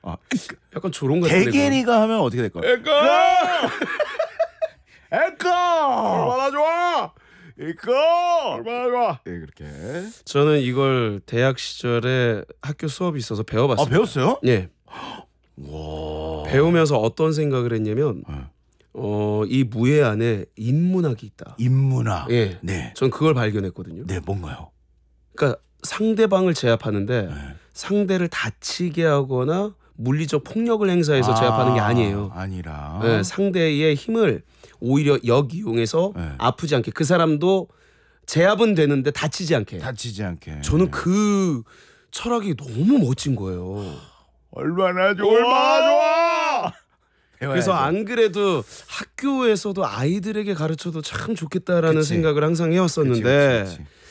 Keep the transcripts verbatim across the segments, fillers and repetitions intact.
아, 약간 조롱 같은 대게리가 하면 어떻게 될까요? 에꺼 에꺼 얼마나 좋아 에꺼 얼마나 좋아. 네, 그렇게. 저는 이걸 대학 시절에 학교 수업이 있어서 배워봤습니다. 아, 배웠어요? 예. 와. 배우면서 어떤 생각을 했냐면 네. 어, 이 무예 안에 인문학이 있다. 인문학. 예. 네. 전 그걸 발견했거든요. 네, 뭔가요? 그러니까 상대방을 제압하는데 네. 상대를 다치게 하거나 물리적 폭력을 행사해서 아, 제압하는 게 아니에요. 아니라. 네, 상대의 힘을 오히려 역이용해서 네. 아프지 않게 그 사람도 제압은 되는데 다치지 않게. 다치지 않게. 저는 그 철학이 너무 멋진 거예요. 얼마나 좋아. 얼마나 좋아. 그래서 배워야죠. 안 그래도 학교에서도 아이들에게 가르쳐도 참 좋겠다라는 그치. 생각을 항상 해왔었는데 그치, 그치, 그치.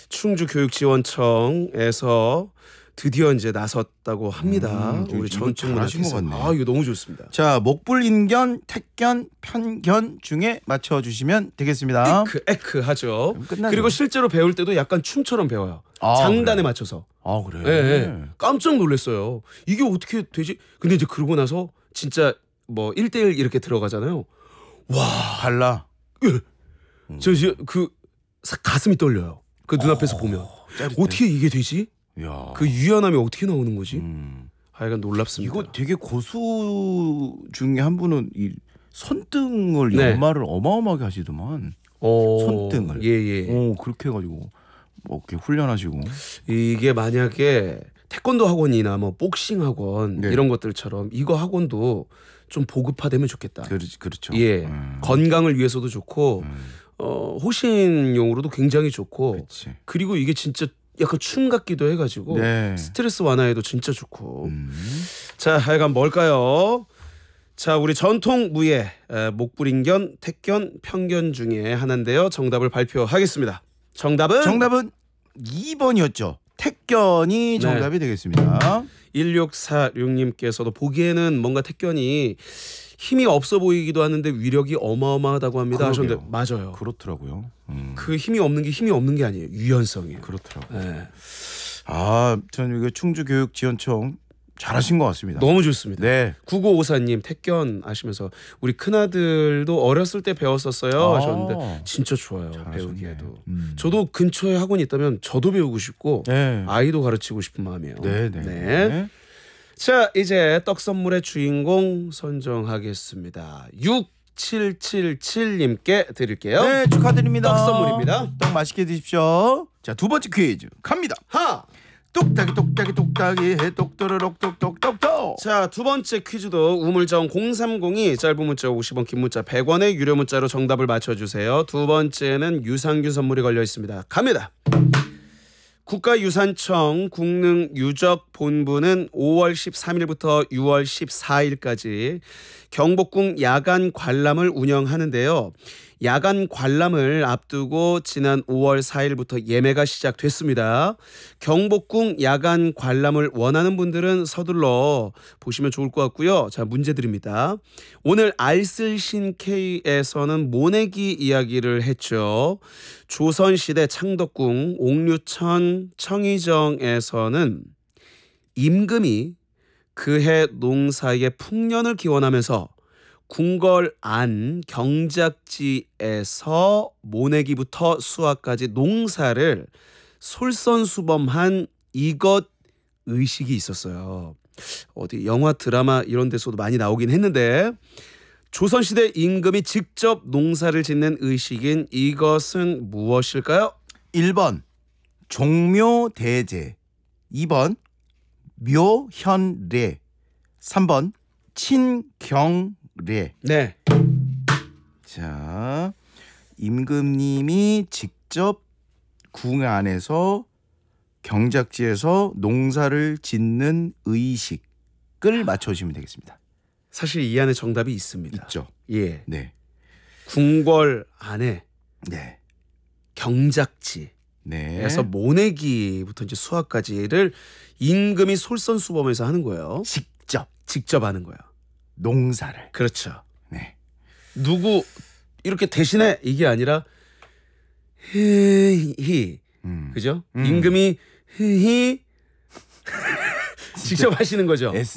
충주교육지원청에서 드디어 이제 나섰다고 합니다. 음, 우리 이거 잘하신 것 전통문화께서. 같네. 아, 이거 너무 좋습니다. 자, 목불인견, 택견, 편견 중에 맞춰주시면 되겠습니다. 에크 에크 하죠. 그럼 끝나죠. 그리고 실제로 배울 때도 약간 춤처럼 배워요. 아, 장단에 그래. 맞춰서. 아, 그래. 예, 예. 깜짝 놀랐어요. 이게 어떻게 되지? 근데 이제 그러고 나서 진짜 뭐 일 대일 이렇게 들어가잖아요. 와, 발라. 저 이제 그 사- 가슴이 떨려요. 그 눈앞에서 보면 짜릿해. 어떻게 이게 되지? 야. 그 유연함이 어떻게 나오는 거지? 음. 하여간 놀랍습니다. 이거 되게 고수 중에 한 분은 이 손등을 네. 연마를 어마어마하게 하시더만. 어, 손등을. 예예. 오, 그렇게 해가지고 뭐 이렇게 훈련하시고. 이게 만약에 태권도 학원이나 뭐 복싱 학원 네. 이런 것들처럼 이거 학원도 좀 보급화되면 좋겠다. 그, 그렇죠. 예, 음. 건강을 위해서도 좋고 음. 어, 호신용으로도 굉장히 좋고 그렇지. 그리고 이게 진짜 약간 춤 같기도 해가지고 네. 스트레스 완화에도 진짜 좋고. 음. 자, 하여간 뭘까요? 자, 우리 전통 무예 에, 목불인견, 택견, 편견 중에 하나인데요. 정답을 발표하겠습니다. 정답은 정답은 이 번이었죠. 택견이 정답이 되겠습니다. 일육사육님께서도 보기에는 뭔가 택견이 힘이 없어 보이기도 하는데 위력이 어마어마하다고 합니다. 하셨는데 그러게요. 맞아요. 그렇더라고요. 음. 그 힘이 없는 게 힘이 없는 게 아니에요. 유연성이에요. 그렇더라고요. 네. 아, 저는 이거 충주교육지원청 잘하신 것 같습니다. 너무 좋습니다. 네. 구구오사님 택견 아시면서 우리 큰아들도 어렸을 때 배웠었어요 아. 하셨는데 진짜 좋아요. 잘하셨네. 배우기에도. 음. 저도 근처에 학원이 있다면 저도 배우고 싶고 네. 아이도 가르치고 싶은 마음이에요. 네, 네. 네. 자, 이제 떡 선물의 주인공 선정하겠습니다. 육칠칠칠님께 드릴게요. 네, 축하드립니다. 떡 선물입니다. 떡 맛있게 드십시오. 자, 두 번째 퀴즈 갑니다. 하! 똑딱이 똑딱이 똑딱이 해 똑또르륵 똑똑똑똑똑. 자, 두 번째 퀴즈도 우물정 공삼공이 짧은 문자 오십 원, 긴 문자 백 원의 유료 문자로 정답을 맞춰주세요. 두 번째는 유산균 선물이 걸려 있습니다. 갑니다. 국가유산청 국능유적본부는 오월 십삼일부터 유월 십사일까지 경복궁 야간 관람을 운영하는데요. 야간 관람을 앞두고 지난 오월 사일부터 예매가 시작됐습니다. 경복궁 야간 관람을 원하는 분들은 서둘러 보시면 좋을 것 같고요. 자, 문제 드립니다. 오늘 알쓸신K에서는 모내기 이야기를 했죠. 조선시대 창덕궁 옥류천 청의정에서는 임금이 그해 농사의 풍년을 기원하면서 궁궐 안 경작지에서 모내기부터 수확까지 농사를 솔선수범한 이것 의식이 있었어요. 어디 영화 드라마 이런 데서도 많이 나오긴 했는데 조선시대 임금이 직접 농사를 짓는 의식인 이것은 무엇일까요? 일 번 종묘대제, 이 번 묘현례, 삼 번 친경례. 네. 자, 임금님이 직접 궁 안에서 경작지에서 농사를 짓는 의식을 맞춰주시면 되겠습니다. 사실 이 안에 정답이 있습니다. 있죠? 예. 네. 궁궐 안에 네. 경작지 네. 에서 모내기부터 이제 수학까지를 임금이 솔선수범해서 하는 거예요. 직접 직접 하는 거야. 농사를. 그렇죠. 네. 누구 이렇게 대신에 이게 아니라 히히 음. 그죠? 음. 임금이 히히 직접 하시는 거죠. S